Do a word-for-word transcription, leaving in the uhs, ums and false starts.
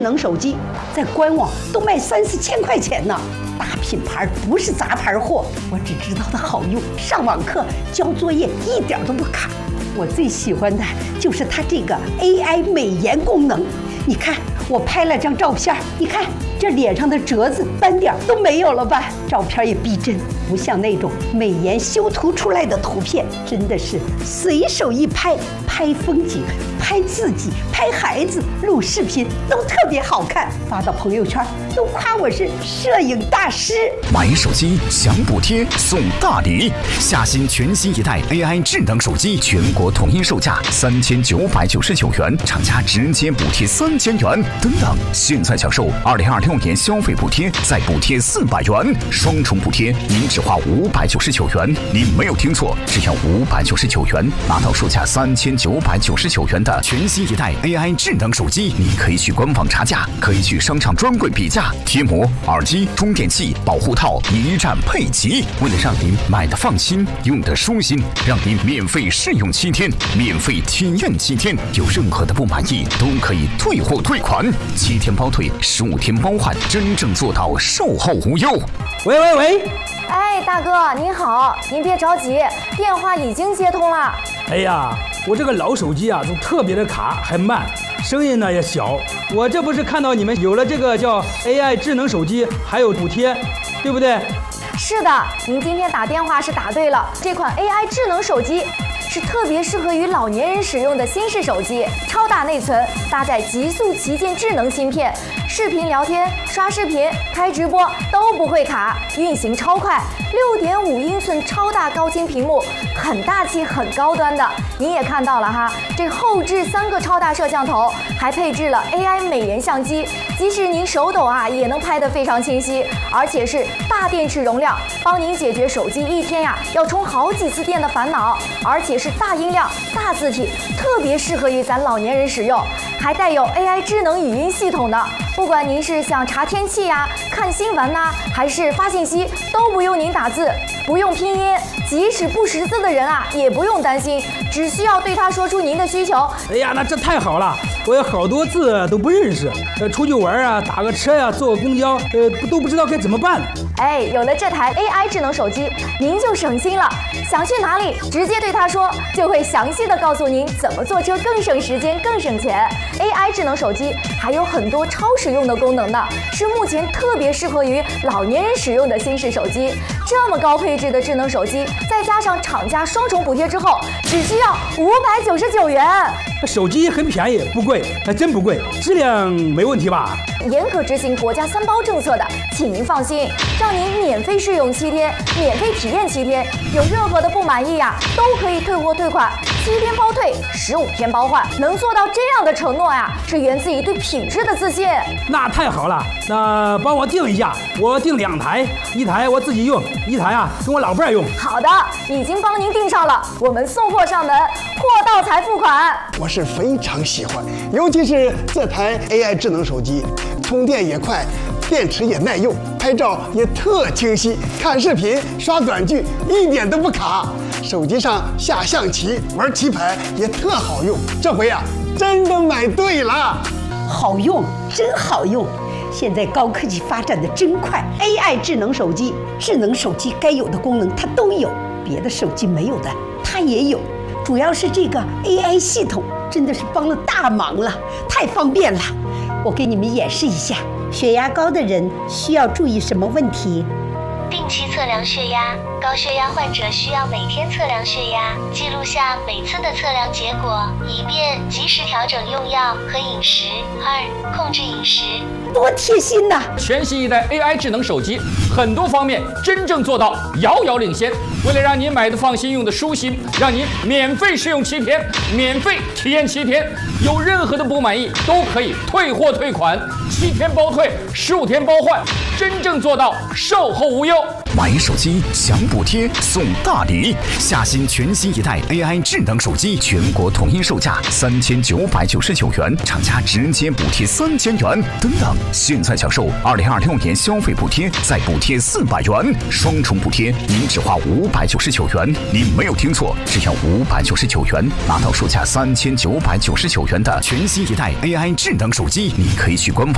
能手机在官网都卖三四千块钱呢，大品牌不是杂牌货。我只知道它好用，上网课交作业一点都不卡。我最喜欢的就是它这个 A I 美颜功能。你看，我拍了张照片，你看这脸上的褶子斑点都没有了吧？照片也逼真，不像那种美颜修图出来的图片，真的是随手一拍，拍风景、拍自己、拍孩子、录视频都特别好看，发到朋友圈都夸我是摄影大师。 买手机享补贴送大礼，夏新全新一代 A I 智能手机，全国统一售价三千九百九十九元，厂家直接补贴三千元。等等，现在享受二零二六年消费补贴，再补贴四百元，双重补贴，您只花五百九十九元。您没有听错，只要五百九十九元，拿到售价三千九百九十九元的全新一代 A I 智能手机。你可以去官网查价，可以去商场专柜比价，贴膜、耳机、充电器、保护套一站配齐。为了让您买的放心，用的舒心，让您免费试用七天，免费体验七天，有任何的不满意都可以退货退款，七天包退，十五天包换，真正做到售后无忧。 喂喂喂， 哎，大哥您好，您别着急，电话已经接通了。 哎呀，我这个老手机啊，就特别的卡，还慢，声音呢也小。我这不是看到你们有了这个叫 A I 智能手机，还有补贴，对不对？ 是的，您今天打电话是打对了，这款 A I 智能手机是特别适合于老年人使用的新式手机，超大内存，搭载极速旗舰智能芯片，视频聊天、刷视频、开直播都不会卡，运行超快。六点五英寸超大高清屏幕，很大气、很高端的。您也看到了哈，这后置三个超大摄像头，还配置了 A I 美颜相机，即使您手抖啊，也能拍得非常清晰，而且是大电池容量，帮您解决手机一天呀要充好几次电的烦恼，而且是大音量、大字体，特别适合于咱老年人使用，还带有 A I 智能语音系统的。不管您是想查天气呀、看新闻呐、啊，还是发信息，都不用您打字，不用拼音，即使不识字的人啊，也不用担心，只需要对他说出您的需求。 哎呀，那这太好了，我有好多字都不认识，呃，出去玩啊，打个车呀、啊，坐个公交，呃，都不知道该怎么办。 哎，有了这台 A I 智能手机，您就省心了，想去哪里直接对他说，就会详细的告诉您怎么坐车更省时间、更省钱。A I 智能手机还有很多超实用的功能呢，是目前特别适合于老年人使用的新式手机。这么高配置的智能手机，再加上厂家双重补贴之后，只需要五百九十九元。 手机很便宜，不贵，还真不贵，质量没问题吧？ 严格执行国家三包政策的，请您放心，让您免费试用七天，免费体验七天，有任何的不满意呀、啊，都可以退货退款，七天包退，十五天包换。能做到这样的承诺呀、啊，是源自于对品质的自信。 那太好了，那帮我订一下，我订两台，一台我自己用，一台啊跟我老伴儿用。 好的，已经帮您订上了，我们送货上门，货到才付款。 我是非常喜欢，尤其是这台 A I 智能手机，充电也快，电池也耐用，拍照也特清晰，看视频、刷短剧一点都不卡。手机上下象棋、玩棋牌也特好用。这回啊，真的买对了， 好用，真好用。现在高科技发展的真快 ，A I 智能手机，智能手机该有的功能它都有，别的手机没有的它也有。主要是这个 A I 系统真的是帮了大忙了，太方便了。我给你们演示一下，血压高的人需要注意什么问题？ 定期测量血压，高血压患者需要每天测量血压，记录下每次的测量结果，以便及时调整用药和饮食。二、控制饮食。 多贴心呐！ 全新一代 A I 智能手机，很多方面真正做到遥遥领先。为了让您买的放心、用的舒心，让您免费试用七天，免费体验七天，有任何的不满意都可以退货退款，七天包退，十五天包换，真正做到售后无忧。 买手机享补贴送大礼，夏新全新一代 A I 智能手机，全国统一售价三千九百九十九元，厂家直接补贴三千元。等等，现在享受二零二六年消费补贴，再补贴四百元，双重补贴，您只花五百九十九元。您没有听错，只要五百九十九元，拿到售价三千九百九十九元的全新一代 A I 智能手机。你可以去官网